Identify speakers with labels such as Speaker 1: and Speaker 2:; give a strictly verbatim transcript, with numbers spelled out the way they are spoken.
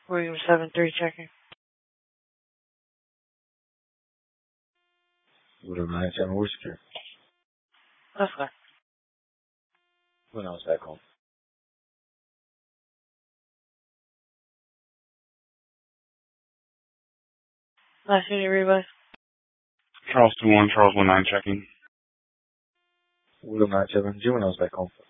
Speaker 1: William seven three checking.
Speaker 2: William nine seven Whiskey.
Speaker 1: That's fine.
Speaker 2: When I was back home.
Speaker 1: Last unit revive.
Speaker 3: Charles two one, Charles one nine checking.
Speaker 2: William nine seven, June when I was back home.